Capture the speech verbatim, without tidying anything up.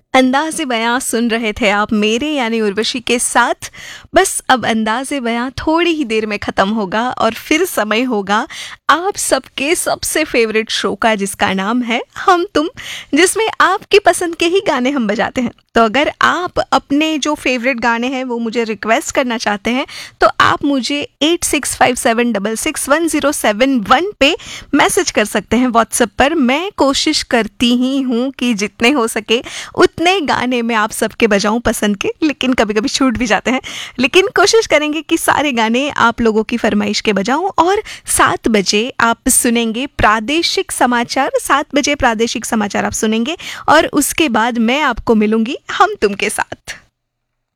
अंदाज़े बयां सुन रहे थे आप मेरे यानी उर्वशी के साथ। बस अब अंदाज़े बयां थोड़ी ही देर में ख़त्म होगा और फिर समय होगा आप सबके सबसे फेवरेट शो का, जिसका नाम है हम तुम, जिसमें आपकी पसंद के ही गाने हम बजाते हैं। तो अगर आप अपने जो फेवरेट गाने हैं वो मुझे रिक्वेस्ट करना चाहते हैं तो आप मुझे eight six five seven double six one zero seven one पे मैसेज कर सकते हैं व्हाट्सएप पर। मैं कोशिश करती ही हूँ कि जितने हो सके उतने गाने मैं आप सबके बजाऊं पसंद के, लेकिन कभी कभी छूट भी जाते हैं। लेकिन कोशिश करेंगे कि सारे गाने आप लोगों की फरमाइश के बजाऊं। और सात बजे आप सुनेंगे प्रादेशिक समाचार, सात बजे प्रादेशिक समाचार आप सुनेंगे और उसके बाद मैं आपको मिलूंगी हम तुम के साथ।